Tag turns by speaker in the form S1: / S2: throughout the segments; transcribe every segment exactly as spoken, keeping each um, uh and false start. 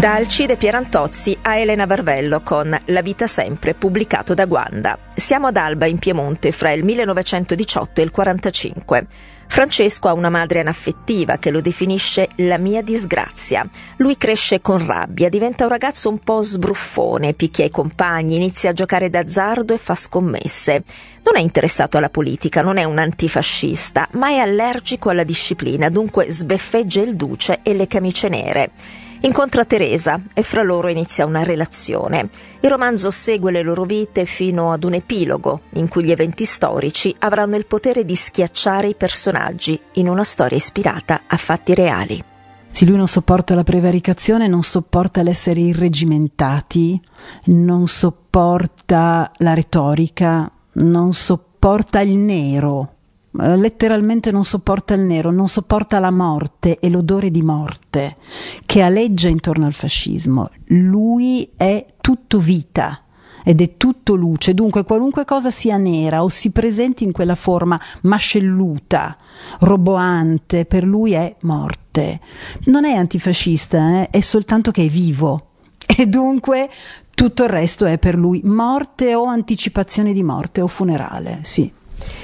S1: Da Alcide Pierantozzi a Elena Varvello con La vita sempre, pubblicato da Guanda. Siamo ad Alba, in Piemonte, fra il millenovecentodiciotto e il quarantacinque. Francesco ha una madre anaffettiva che lo definisce la mia disgrazia. Lui cresce con rabbia, diventa un ragazzo un po' sbruffone, picchia i compagni, inizia a giocare d'azzardo e fa scommesse. Non è interessato alla politica, non è un antifascista, ma è allergico alla disciplina, dunque sbeffeggia il duce e le camicie nere. Incontra Teresa e fra loro inizia una relazione. Il romanzo segue le loro vite fino ad un epilogo in cui gli eventi storici avranno il potere di schiacciare i personaggi in una storia ispirata a fatti reali.
S2: Sì, lui non sopporta la prevaricazione, non sopporta l'essere irregimentati, non sopporta la retorica, non sopporta il nero. Letteralmente non sopporta il nero, non sopporta la morte e l'odore di morte che aleggia intorno al fascismo. Lui è tutto vita ed è tutto luce, dunque qualunque cosa sia nera o si presenti in quella forma mascelluta, roboante, per lui è morte. Non è antifascista, eh? È soltanto che è vivo e dunque tutto il resto è per lui morte o anticipazione di morte o funerale, sì.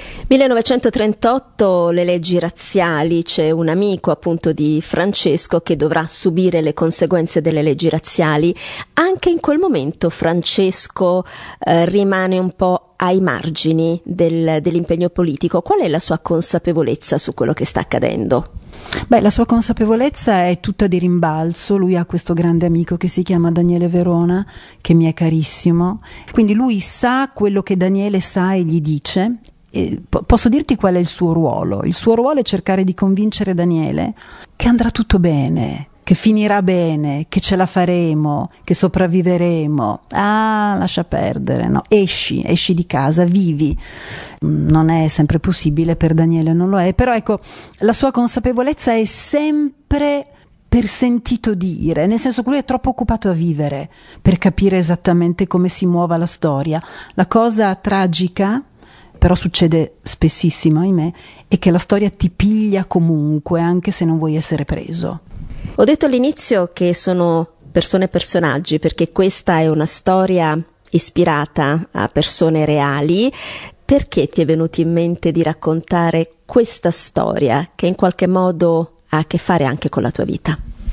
S3: millenovecentotrentotto, le leggi razziali, c'è un amico appunto di Francesco che dovrà subire le conseguenze delle leggi razziali. Anche in quel momento Francesco eh, rimane un po' ai margini del, dell'impegno politico. Qual è la sua consapevolezza su quello che sta accadendo?
S2: Beh, la sua consapevolezza è tutta di rimbalzo. Lui ha questo grande amico che si chiama Daniele Verona, che mi è carissimo, quindi lui sa quello che Daniele sa e gli dice. Eh, po- posso dirti qual è il suo ruolo? Il suo ruolo è cercare di convincere Daniele che andrà tutto bene, che finirà bene, che ce la faremo, che sopravviveremo. Ah, lascia perdere, no? Esci, esci di casa, vivi. Non è sempre possibile, per Daniele non lo è, però ecco, la sua consapevolezza è sempre per sentito dire, nel senso che lui è troppo occupato a vivere per capire esattamente come si muova la storia. La cosa tragica, però succede spessissimo, ahimè, è che la storia ti piglia comunque, anche se non vuoi essere preso.
S3: Ho detto all'inizio che sono persone e personaggi, perché questa è una storia ispirata a persone reali. Perché ti è venuto in mente di raccontare questa storia che in qualche modo ha a che fare anche con la tua vita?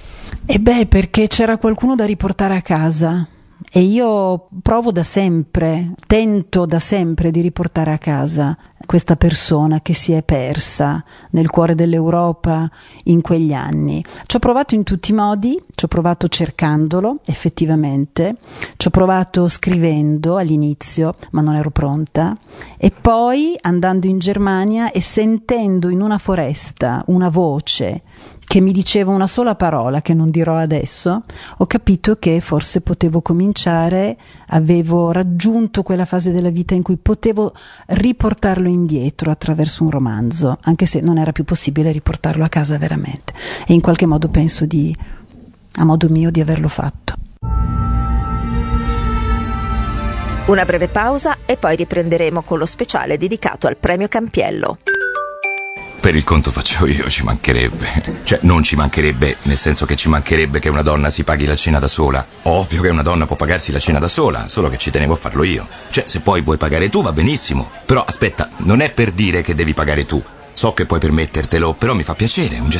S2: E beh, perché c'era qualcuno da riportare a casa. E io provo da sempre, tento da sempre di riportare a casa questa persona che si è persa nel cuore dell'Europa in quegli anni. Ci ho provato in tutti i modi, ci ho provato cercandolo effettivamente, ci ho provato scrivendo all'inizio, ma non ero pronta, e poi andando in Germania e sentendo in una foresta una voce che mi diceva una sola parola che non dirò adesso, ho capito che forse potevo cominciare, avevo raggiunto quella fase della vita in cui potevo riportarlo indietro attraverso un romanzo, anche se non era più possibile riportarlo a casa veramente. E in qualche modo penso di, a modo mio, di averlo fatto.
S1: Una breve pausa e poi riprenderemo con lo speciale dedicato al premio Campiello.
S4: Per il conto faccio io, ci mancherebbe. Cioè, non ci mancherebbe, nel senso che ci mancherebbe che una donna si paghi la cena da sola. Ovvio che una donna può pagarsi la cena da sola, solo che ci tenevo a farlo io. Cioè, se poi vuoi pagare tu va benissimo. Però aspetta, non è per dire che devi pagare tu. So che puoi permettertelo, però mi fa piacere, è un gesto